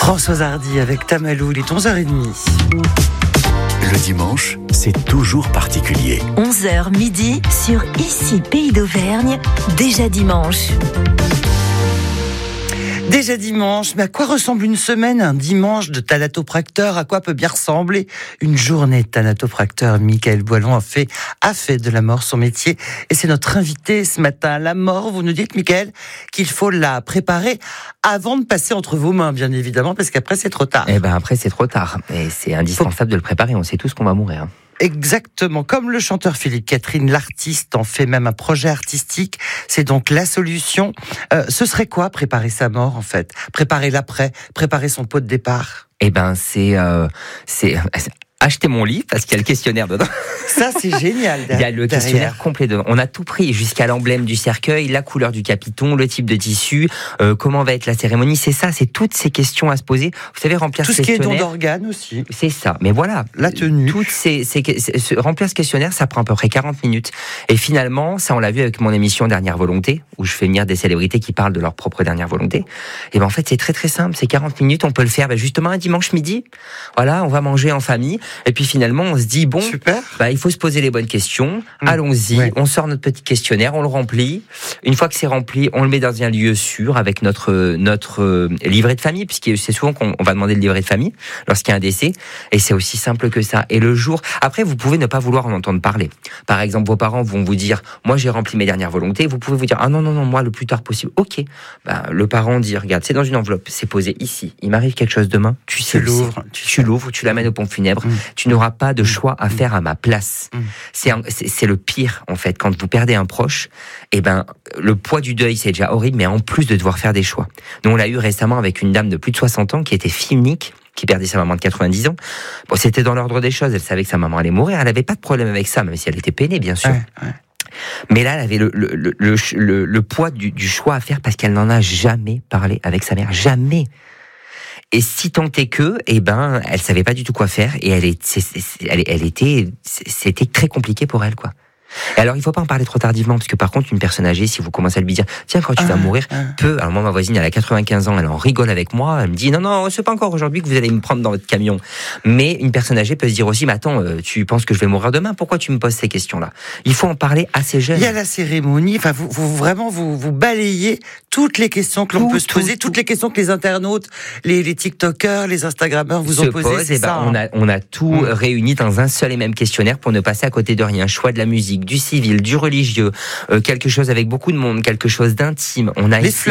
Françoise Hardy avec Tamalou, il est 11h30. Le dimanche, c'est toujours particulier. 11h midi sur Ici Pays d'Auvergne, déjà dimanche. Déjà dimanche, mais à quoi ressemble une semaine, un dimanche de thanatopracteur? À quoi peut bien ressembler une journée de thanatopracteur? Michael Boilon a fait de la mort son métier et c'est notre invité ce matin. La mort, vous nous dites, Michael, qu'il faut la préparer avant de passer entre vos mains, bien évidemment, parce qu'après c'est trop tard. Après c'est trop tard, et c'est indispensable de le préparer, on sait tous qu'on va mourir. Exactement, comme le chanteur Philippe Catherine, l'artiste en fait même un projet artistique, c'est donc la solution. Ce serait quoi préparer sa mort en fait? Préparer l'après, préparer son pot de départ? C'est acheter mon livre parce qu'il y a le questionnaire dedans. Ça, c'est génial. Il y a le questionnaire complet dedans. On a tout pris, jusqu'à l'emblème du cercueil, la couleur du capiton, le type de tissu, comment va être la cérémonie. C'est ça, c'est toutes ces questions à se poser. Vous savez, remplir ce questionnaire. Tout ce qui est don d'organes aussi. C'est ça. Mais voilà. La tenue. Remplir ce questionnaire, ça prend à peu près 40 minutes. Et finalement, ça, on l'a vu avec mon émission Dernière Volonté, où je fais venir des célébrités qui parlent de leur propre dernière volonté. Et en fait, c'est très très simple. C'est 40 minutes. On peut le faire, justement, un dimanche midi. Voilà, on va manger en famille. Et puis finalement, on se dit, bon, super. Il faut se poser les bonnes questions. Allons-y, on sort notre petit questionnaire, on le remplit. Une fois que c'est rempli, on le met dans un lieu sûr avec notre livret de famille, puisque c'est souvent qu'on va demander le livret de famille lorsqu'il y a un décès. Et c'est aussi simple que ça. Et le jour, après, vous pouvez ne pas vouloir en entendre parler. Par exemple, vos parents vont vous dire, moi j'ai rempli mes dernières volontés. Vous pouvez vous dire, ah non, moi le plus tard possible. Ok. Le parent dit, regarde, c'est dans une enveloppe, c'est posé ici. Il m'arrive quelque chose demain, tu l'ouvres, tu l'amènes au pont funèbre. Tu n'auras pas de choix à faire à ma place. C'est le pire, en fait. Quand vous perdez un proche, le poids du deuil, c'est déjà horrible, mais en plus de devoir faire des choix. Nous, on l'a eu récemment avec une dame de plus de 60 ans qui était fille unique, qui perdait sa maman de 90 ans. Bon, c'était dans l'ordre des choses. Elle savait que sa maman allait mourir. Elle n'avait pas de problème avec ça, même si elle était peinée, bien sûr. Ouais. Mais là, elle avait le poids du choix à faire parce qu'elle n'en a jamais parlé avec sa mère. Jamais. Et si tant est que, elle savait pas du tout quoi faire et c'était très compliqué pour elle, quoi. Et alors, il faut pas en parler trop tardivement, parce que par contre, une personne âgée, si vous commencez à lui dire, tiens, quand tu vas mourir, alors moi, ma voisine, elle a 95 ans, elle en rigole avec moi, elle me dit, non, c'est pas encore aujourd'hui que vous allez me prendre dans votre camion. Mais une personne âgée peut se dire aussi, mais attends, tu penses que je vais mourir demain? Pourquoi tu me poses ces questions-là? Il faut en parler assez jeune. Il y a la cérémonie, vous balayez toutes les questions que l'on peut se poser, toutes les questions que les internautes, les TikTokers, les Instagrammeurs vous ont posées. On a tout réuni dans un seul et même questionnaire pour ne passer à côté de rien. Choix de la musique, du civil, du religieux, quelque chose avec beaucoup de monde, quelque chose d'intime. On a